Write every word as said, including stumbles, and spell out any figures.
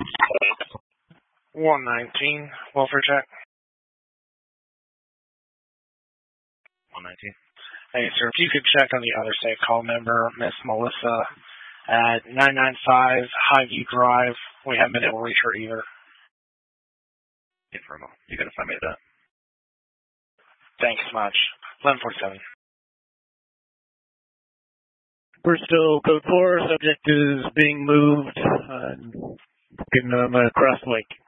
one nineteen, welfare check. one nineteen. Hey, sir, if you could check on the other safe call member, Miss Melissa, at nine ninety-five Highview Drive. We haven't been able to reach her either. Infirmo. You gotta find me that. Thanks much. eleven forty-seven. Bristol Code four, subject is being moved, uh, getting them across the lake.